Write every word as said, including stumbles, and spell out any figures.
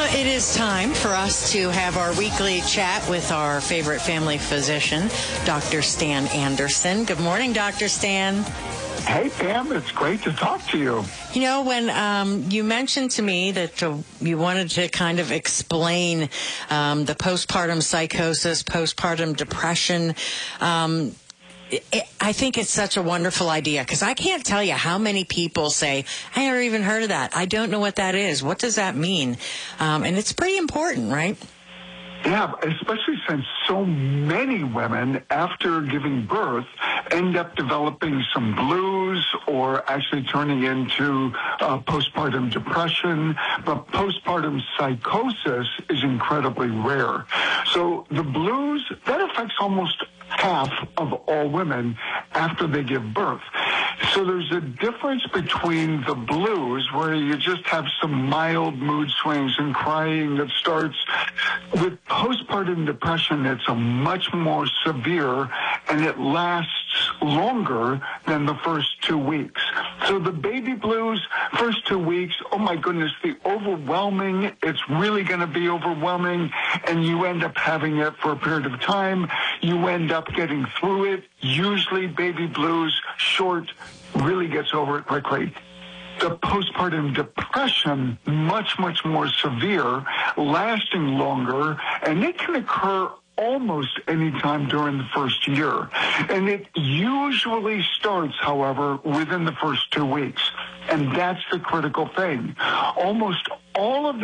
Well, it is time for us to have our weekly chat with our favorite family physician, Doctor Stan Anderson. Good morning, Doctor Stan. Hey, Pam. It's great to talk to you. You know, when um, you mentioned to me that uh, you wanted to kind of explain um, the postpartum psychosis, postpartum depression, um, it, I think it's such a wonderful idea because I can't tell you how many people say, I never even heard of that. I don't know what that is. What does that mean? Um, and it's pretty important, right? Yeah, especially since so many women, after giving birth, end up developing some blues or actually turning into uh, postpartum depression. But postpartum psychosis is incredibly rare. So the blues, that affects almost half of all women after they give birth. So there's a difference between the blues, where you just have some mild mood swings and crying that starts. With postpartum depression, it's a much more severe, and it lasts longer than the first two weeks. So the baby blues, first two weeks, oh my goodness, the overwhelming, it's really going to be overwhelming, and you end up having it for a period of time. You end up getting through it. Usually baby blues, short, really gets over it quickly. The postpartum depression, much, much more severe, lasting longer, and it can occur almost any time during the first year. And it usually starts, however, within the first two weeks. And that's the critical thing. Almost all of the